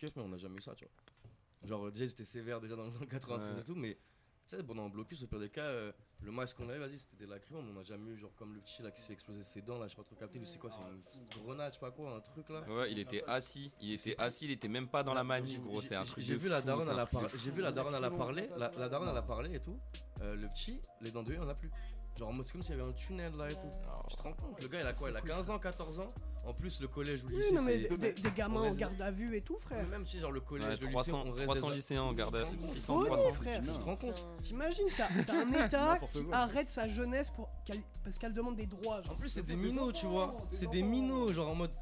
keufs, mais on n'a jamais eu ça, tu vois. Genre, déjà, c'était sévère déjà dans le 93 et tout, mais tu sais, pendant un blocus, au pire des cas, le masque qu'on avait, vas-y, c'était des lacrymos, mais on n'a jamais eu, genre, comme le petit là qui s'est explosé ses dents, là, j'ai pas trop capté, lui, c'est quoi, c'est une grenade, je sais pas quoi, un truc là. Ouais, il était assis, il était même pas dans la manif, gros, c'est un truc J'ai de vu la fou, daronne, c'est un truc de j'ai vu la daronne, elle a parlé, la daronne, elle a parlé et tout. Le petit, les dents de lui, il en a plus. Genre en mode c'est comme s'il y avait un tunnel là et tout. Tu te rends compte, le gars il a quoi? Il a 15 ans, 14 ans. En plus le collège ou le lycée, Oui, non, mais c'est des gamins en garde à vue et tout, frère. même si genre le collège, Ouais, le lycée, 300, on reste 300 des- lycéens en garde à 600, Folie, 300. frère. Tu te rends compte? T'imagines, t'as un état N'importe qui quoi. arrête sa jeunesse parce qu'elle demande des droits. En Genre. plus c'est des minots, tu vois. C'est des minots, genre en mode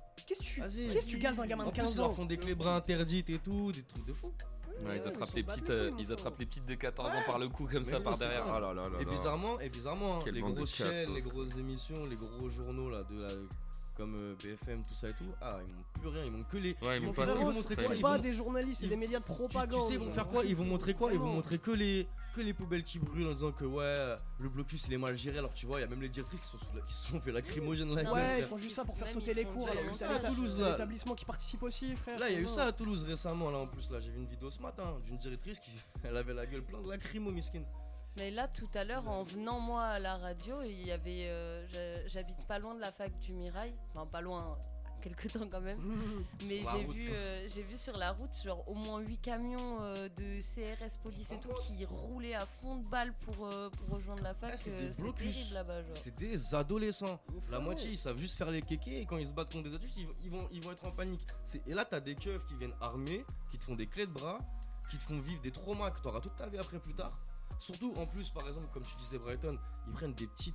vas-y. Qu'est-ce que tu gazes un gamin de En plus 15 ils ans? leur font des clés bras interdites et tout, des trucs de fou. Ouais, ils attrapent les petites, ils attrapent les petites de 14 ans par le cou comme ça Mais par non, c'est derrière. dingue. Oh là là là Et là. bizarrement, hein, Quelle les bande de grosses chaînes, cassos. les grosses émissions, les gros journaux là, comme BFM, tout ça et tout, ils montrent plus rien, ils montrent que les. Ouais, ils vont m'ont faire- pas ils vont Frérot, montrer quoi, c'est ils pas vont- des journalistes, c'est ils- des médias de Tu propagande. sais, ils vont genre. faire quoi? Ils vont montrer quoi? Ils vont Vraiment. montrer que les poubelles qui brûlent en disant que le blocus il est mal géré. Alors tu vois, il y a même les directrices qui se sont fait lacrymogène là. Non, Ouais, ils mais font juste ça pour faire même, sauter ils les font cours. du Alors que montage. c'est à Toulouse, un là. établissement qui participe aussi, frère. Là, il y a eu Non. ça à Toulouse récemment. Là, en plus, là, j'ai vu une vidéo ce matin d'une directrice qui elle avait la gueule pleine de lacrymo, miskin. Mais là, tout à l'heure, en venant moi à la radio, il y avait, j'habite pas loin de la fac du Mirail, enfin pas loin, quelques temps quand même. Mais Sur la route. j'ai vu sur la route genre au moins 8 camions de CRS police et tout qui roulaient à fond de balle pour rejoindre la fac. Ah, c'est des C'est blocus. terrible là-bas. Genre. C'est des adolescents. La moitié, ils savent juste faire les kékés et quand ils se battent contre des adultes, ils vont être en panique. Et là, t'as des keufs qui viennent armés, qui te font des clés de bras, qui te font vivre des traumas que t'auras toute ta vie après plus tard. Surtout, en plus, par exemple, comme tu disais, Brighton, ils prennent des petites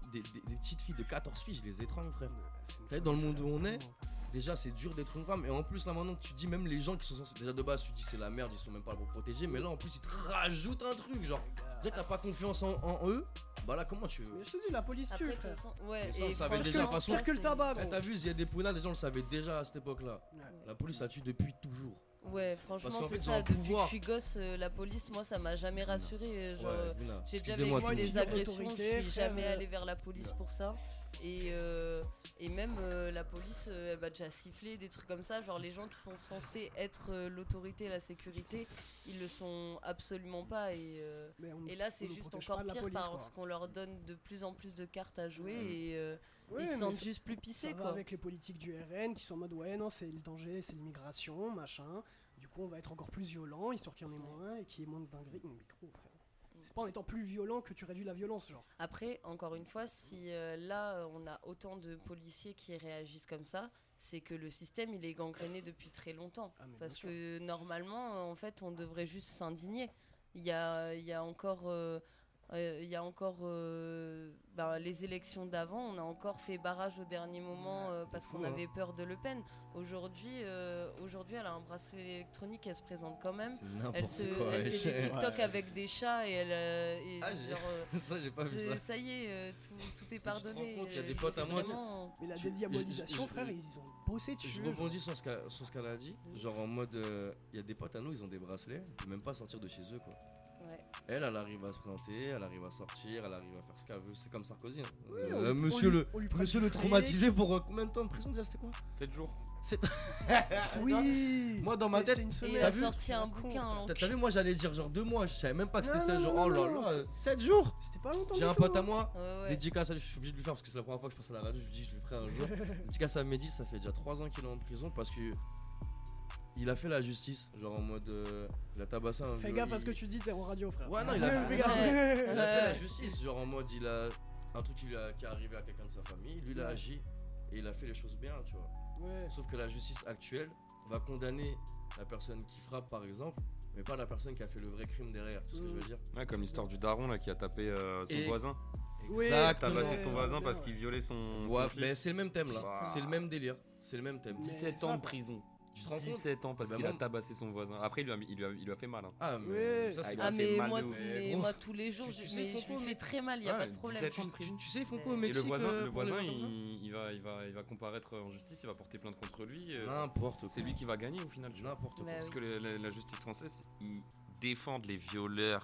filles de 14 piges, ils les étranglent, frère. Dans le monde où on est, déjà c'est dur d'être une femme, et en plus là maintenant tu dis même les gens qui sont censés, déjà de base tu dis c'est la merde, ils sont même pas là pour protéger, mais là en plus ils te rajoutent un truc, genre déjà t'as pas confiance en eux, bah là comment tu veux? Mais je te dis, la police Après, tue, de toute frère. façon, ouais, Mais ça, on et savait franchement, déjà, de toute façon. ça, Pire que le c'est- tabac, Eh, gros. t'as vu, il y a des pounades, les gens le savaient déjà à cette époque là. Ouais. La police a tué depuis toujours. Ouais, franchement, Parce qu'en c'est fait, ils ont ça. un Depuis pouvoir. que je suis gosse, la police, moi, ça m'a jamais rassuré. Genre, Ouais, Luna, j'ai déjà excusez-moi, vécu tout le des monde. agressions, je Autorité, suis frère, jamais allée vers la police pour ça. Et même la police, elle va déjà siffler, des trucs comme ça. Genre, les gens qui sont censés être l'autorité, la sécurité, ils le sont absolument pas. Mais on- Et là, on c'est nous juste protège encore pas de la pire police, parce quoi. qu'on leur donne de plus en plus de cartes à jouer et Ouais, ils se mais sentent ça- juste plus Ça pissés, va quoi. avec les politiques du RN qui sont en mode ouais non c'est le danger, c'est l'immigration, machin. Du coup on va être encore plus violent, histoire qu'il y en ait moins et qu'il y ait moins de dingueries. Mais gros frère, c'est pas en étant plus violent que tu réduis la violence genre. Après, encore une fois, si là on a autant de policiers qui réagissent comme ça, c'est que le système il est gangréné depuis très longtemps. Ah, mais Parce bien sûr. que normalement, en fait, on devrait juste s'indigner. Il y a encore. Les élections d'avant, on a encore fait barrage au dernier moment parce qu'on avait peur de Le Pen. Aujourd'hui, elle a un bracelet électronique, elle se présente quand même. C'est Elle, n'importe quoi. elle fait des wesh. TikTok avec des chats et Ah, j'ai- ça j'ai pas vu ça. ça y est, tout est te rends pardonné. compte, il y a des potes à moi qui- Vraiment- Mais la Je- dédiabolisation je- frère, ils ont bossé dessus. Je rebondis sur ce qu'elle a dit, genre en mode il y a des potes à nous, ils ont des bracelets, ils peuvent même pas sortir de chez eux quoi. Ouais. Elle arrive à se présenter, elle arrive à sortir, elle arrive à faire ce qu'elle veut, c'est comme Sarkozy. Hein. Oui, Monsieur on lui prête monsieur du le fric. traumatisé pour combien de temps de prison déjà c'était quoi? 7 jours. Oui. Moi, dans ma C'était tête, une Et semaine. il T'as a vu sorti un Con, bouquin. frère. en T'as vu moi j'allais dire genre 2 mois, je savais même pas que c'était Non, 7 non, jours. non, Oh là non, là, 7 jours. C'était pas longtemps. J'ai du un tout, pote à hein. moi, Ouais, ouais. dédicace à lui, je suis obligé de lui faire parce que c'est la première fois que je passe à la radio, je lui dis je lui ferai un jour. Dédicace à Mehdi, ça fait déjà 3 ans qu'il est en prison parce que il a fait la justice, genre en mode il a tabassé un Fais gaffe à ce que tu dis, t'es en radio frère. Ouais, non, il a Fais fait, gaffe. il a fait la justice, genre en mode il a un truc qui est arrivé à quelqu'un de sa famille, lui il a Ouais. agi et il a fait les choses bien, tu vois. Ouais. Sauf que la justice actuelle va condamner la personne qui frappe par exemple, mais pas la personne qui a fait le vrai crime derrière, tout ce que je veux dire. Ouais, comme l'histoire du daron là qui a tapé son Et- voisin. Oui, Exactement. Tabassé son Ouais, voisin ouais, parce ouais. qu'il violait son. Ouais, fils. mais c'est le même thème là, Wow. c'est le même délire, c'est le même thème. Mais 17 c'est ans ça, de quoi. prison. Tu te rends compte? 17 ans parce Bah, qu'il a moi- tabassé son voisin. Après, il lui a fait mal. Hein. Ah, mais Ouais. ça c'est. il Ah a fait mais mal moi, de ouf. mais Gros, moi tous les jours tu je sais, lui Fonco, fais très mal, y a Ouais, pas de problème. 17 ans de prison. Tu sais, ils font quoi au Et le Mexique Et le voisin, pour les gens comme ça il va comparaître en justice, il va porter plainte contre lui. N'importe quoi. C'est lui qui va gagner au final. Tu vois. N'importe quoi. Bah Parce oui. que la justice française, ils défendent les violeurs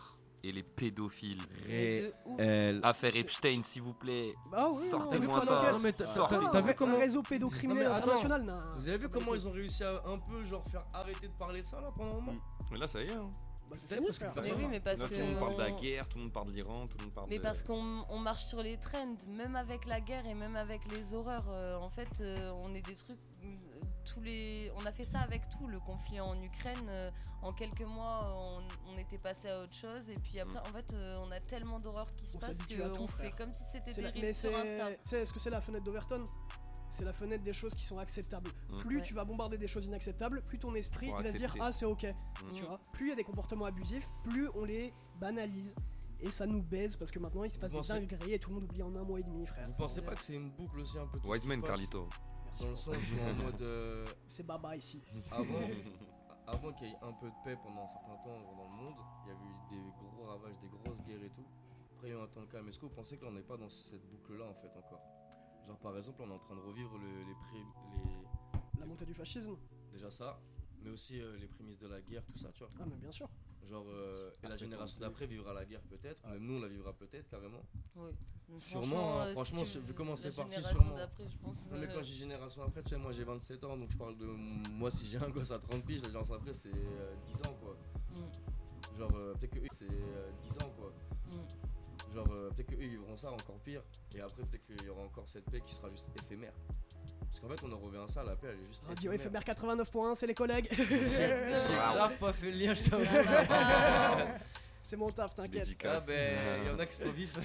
et les pédophiles. Mais de ouf. Affaire Epstein, s'il vous plaît. Bah oui, Sortez-moi non, ça. Non, mais Sortez. t'as vu comment un réseau pédocriminel Non, mais attends, international, non. Vous avez vu comment ils ont réussi à un peu genre faire arrêter de parler de ça là pendant un moment? Mais là, ça y est. Hein. Bah, c'est Peut-être fini, parce que frère. Mais oui, mais parce Là, que tout le monde parle de la on- guerre, tout le monde parle de l'Iran, tout le monde parle Mais de... parce qu'on marche sur les trends, même avec la guerre et même avec les horreurs. En fait, on est des trucs. On a fait ça avec tout, le conflit en Ukraine. En quelques mois, on était passé à autre chose. Et puis après, en fait, on a tellement d'horreurs qui se On passent s'habitue à tout, qu'on fait frère. comme si c'était C'est des la- reels mais sur Insta. tu sais, est-ce que c'est la fenêtre d'Overton? C'est la fenêtre des choses qui sont acceptables. Plus Ouais. tu vas bombarder des choses inacceptables, plus ton esprit Pour il va se dire accepter. ah c'est ok. Mm. Tu vois. Plus il y a des comportements abusifs, plus on les banalise. Et ça nous baise parce que maintenant il se passe Vous des pensez- dingueries et tout le monde oublie en un mois et demi, frère. Vous pensez pas que c'est une boucle aussi un peu tout ce qui Wiseman, se passe Carlito. Merci. Dans le sens où en mode C'est baba ici. avant qu'il y ait un peu de paix pendant un certain temps dans le monde, il y avait eu des gros ravages, des grosses guerres et tout. Après il y a eu un temps de calme. Est-ce que vous pensez que là on n'est pas dans cette boucle là en fait encore? Genre par exemple on est en train de revivre La montée du fascisme. déjà ça, mais aussi les prémices de la guerre, tout ça, tu vois. Ah mais bien sûr. Genre et la génération d'après vivra la guerre peut-être, Ouais. même nous on la vivra peut-être carrément. Oui. Donc, Sûrement, si franchement, tu- vu comment c'est la parti, génération sûrement. d'après, je pense. Non, mais quand j'ai génération après, tu sais, moi j'ai 27 ans donc je parle de moi si j'ai un gosse à 30 piges, la génération après c'est 10 ans quoi. Genre peut-être que eux c'est 10 ans quoi. Genre peut-être que eux ils vivront ça encore pire et après peut-être qu'il y aura encore cette paix qui sera juste éphémère. Parce qu'en fait on en revient à ça, la paix elle est juste Radio éphémère. éphémère 89.1, c'est les collègues. Let's J'ai go. grave pas fait le lien, je t'avoue. C'est mon taf, t'inquiète. Ah Dédicace. ben il y en a qui sont vifs.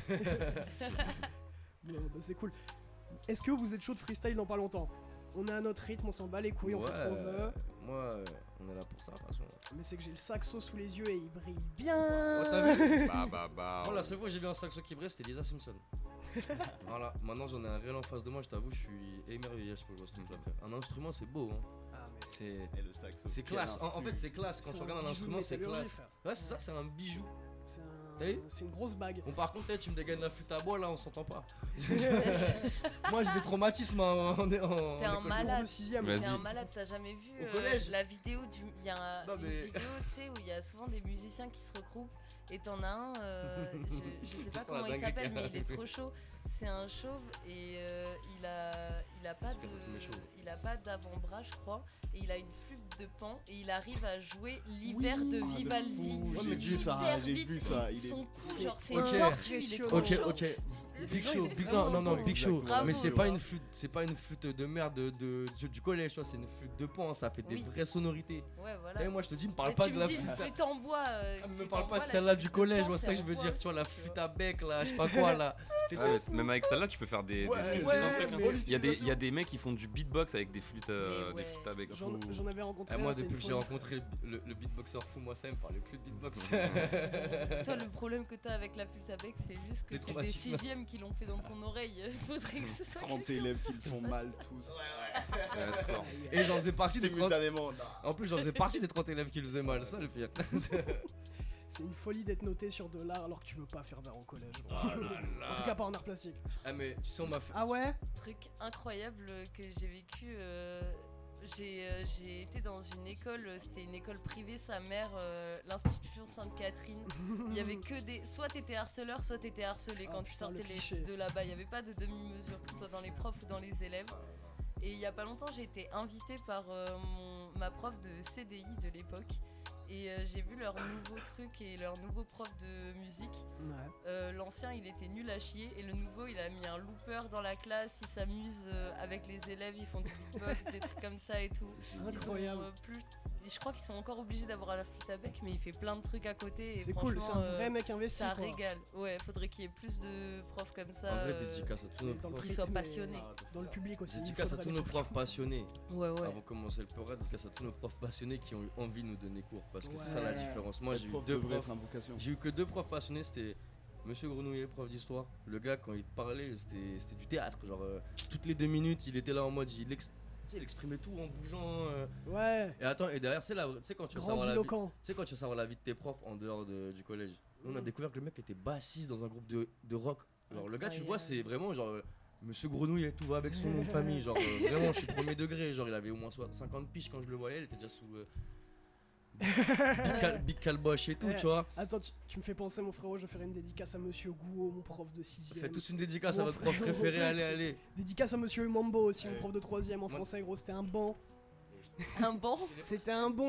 Bon, bah, c'est cool. Est-ce que vous êtes chaud de freestyle dans pas longtemps? On est à notre rythme, on s'en bat les couilles, on fait ce qu'on veut. Moi on est là pour ça de toute façon. Mais c'est que j'ai le saxo sous les yeux et il brille bien. Oh, t'as vu? Bah. Moi la seule fois que j'ai vu un saxo qui brille c'était Lisa Simpson. Voilà, maintenant j'en ai un réel en face de moi, je t'avoue, je suis émerveillé à ce que je vois ce truc après. Un instrument c'est beau, hein. Ah, mais C'est Et le saxo. c'est classe. En fait c'est classe quand c'est tu regardes un bijou de instrument, c'est métallurgie, classe. frère. Ouais, c'est ça, c'est un bijou. C'est T'as vu c'est une grosse bague. Bon par contre, tu me dégaines la flûte à bois là, on s'entend pas. Moi j'ai des traumatismes en T'es un Cours de malade. 6ème. Vas-y. T'es un malade, t'as jamais vu Au collège. la vidéo du. Il y a Non, une mais- vidéo, tu sais, où il y a souvent des musiciens qui se regroupent. Et t'en as un, je sais pas Je sens la comment il dinguerie s'appelle, qu'il y a. mais il est trop chaud. C'est un chauve et il a pas Je casse à tous mes chauves. il a pas d'avant-bras, je crois. Et il a une flûte de pan et il arrive à jouer l'hiver de Oui. Vivaldi. fou, j'ai mais vu ça, Hyper j'ai vite vu ça. et Il est son cou, c'est- genre c'est Ok. une tortue, il est trop Ok, chaud. Ok. Big C'est Show, vrai, Big vraiment non, trop Big Show. Bravo. Mais c'est pas une flûte, c'est pas une flûte de merde du collège, tu vois, c'est une flûte de pan, ça fait des Oui. vraies sonorités. Ouais, voilà. Et moi je te dis, me parle Mais pas tu de me la dis, flûte. flûte en bois. Me flûte parle en pas bois, de la celle-là flûte du de collège, pan, moi c'est ça que je en veux bois dire, tu vois, la aussi, flûte à bec là, je sais pas quoi là. Même avec celle-là, tu peux faire des mais- trucs, hein. mais Il y a des mecs qui font du beatbox avec des flûtes, Mais des ouais. flûtes avec. J'en avais rencontré. moi un, c'était depuis une que j'ai folie. rencontré le beatboxer fou, moi ça me parlait plus de beatbox. Toi, le problème que t'as avec la flûte à bec, c'est juste que Les c'est des traumatismes. sixièmes qui l'ont fait dans ton oreille. Faudrait que ce soit 30 quelqu'un. élèves qui le font mal tous. Ouais, sport. Et j'en faisais partie des 30. Simultanément. En plus, j'en faisais partie des 30 élèves qui le faisaient mal, ça le pire. C'est une folie d'être noté sur de l'art alors que tu veux pas faire d'art au collège. En tout cas pas en art plastique. Ah, mais tu sais, on m'a fait. Ah ouais? Truc incroyable que j'ai vécu. J'ai été dans une école, c'était une école privée, sa mère, l'institution Sainte-Catherine. Il y avait que des. Soit t'étais harceleur, soit t'étais harcelé Ah, quand tu putain, le sortais cliché. de là-bas. Il n'y avait pas de demi-mesure, que ce soit dans les profs ou dans les élèves. Et il y a pas longtemps, j'ai été invitée par ma prof de CDI de l'époque. Et j'ai vu leur nouveau truc et leur nouveau prof de musique. Ouais. L'ancien il était nul à chier et le nouveau il a mis un looper dans la classe, il s'amuse avec les élèves, ils font du beatbox, des trucs comme ça et tout. Ils sont Incroyable. je crois qu'ils sont encore obligés d'avoir la flûte à bec mais il fait plein de trucs à côté et C'est cool, c'est franchement, un vrai mec investi. ça quoi. régale. Ouais, faudrait qu'il y ait plus de profs comme ça. En vrai, dédicace à tous nos Dans le profs. Qui soient rythme et passionnés. Dans le public aussi. il Dédicace à faudrait tous des nos profs profs qui font ça. passionnés. Ouais, ouais. Avant de commencer le PORAD, dédicace à tous nos profs passionnés qui ont eu envie de nous donner cours. Parce que c'est ça la Ouais. différence. Moi, Être j'ai eu prof deux devrait profs. être une vocation. J'ai eu que deux profs passionnés, c'était Monsieur Grenouillet, prof d'histoire. Le gars, quand il parlait, c'était du théâtre. Genre, toutes les 2 minutes, il était là en mode. Tu sais, il exprimait tout en bougeant. Ouais. Et attends, et derrière, tu sais, quand tu veux savoir la vie. Tu Grandiloquent. sais, quand tu veux savoir la vie de tes profs en dehors du collège. Nous, on a découvert que le mec était bassiste dans un groupe de rock. Alors, le gars, tu le vois, c'est vraiment genre. Monsieur Grenouille, tout va avec son nom de famille. Genre, vraiment, je suis premier degré. Genre, il avait au moins 50 piges quand je le voyais. Il était déjà sous Big Calboche et tout, Ouais. tu vois. Attends, tu me fais penser, mon frérot, je ferai une dédicace à Monsieur Gouault, mon prof de 6ème. Faites tous une dédicace à Mon votre prof frérot. préféré, allez. Dédicace à Monsieur Mambo aussi, mon Ouais. prof de 3ème en Moi- français, gros, c'était un banc. Un banc. C'était un bon